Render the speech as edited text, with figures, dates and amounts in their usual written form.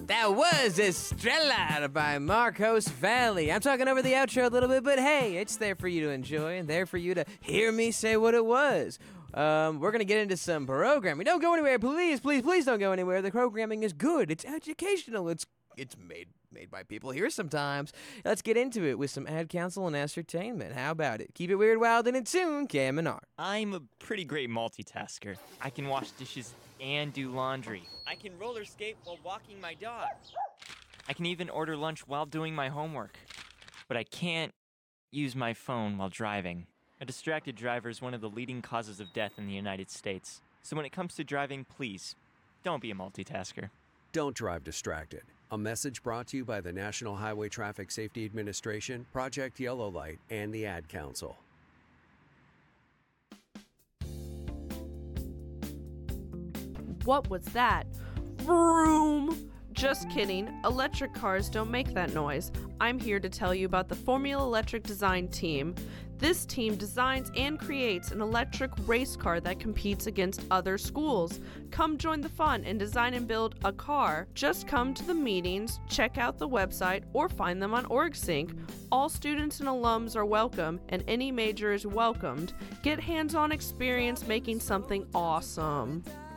That was Estrella by Marcos Valley. I'm talking over the outro a little bit, but hey, it's there for you to enjoy and there for you to hear me say what it was. We're going to get into some programming. Don't go anywhere, please, please, please don't go anywhere. The programming is good. It's educational. It's made by people here sometimes. Let's get into it with some ad counsel and ascertainment. How about it? Keep it weird, wild, and in tune, KMNR. I'm a pretty great multitasker. I can wash dishes and do laundry. I can roller skate while walking my dog. I can even order lunch while doing my homework. But I can't use my phone while driving. A distracted driver is one of the leading causes of death in the United States. So when it comes to driving, please, don't be a multitasker. Don't drive distracted. A message brought to you by the National Highway Traffic Safety Administration, Project Yellow Light, and the Ad Council. What was that? Vroom! Just kidding, electric cars don't make that noise. I'm here to tell you about the Formula Electric Design Team. This team designs and creates an electric race car that competes against other schools. Come join the fun and design and build a car. Just come to the meetings, check out the website, or find them on OrgSync. All students and alums are welcome, and any major is welcomed. Get hands-on experience making something awesome.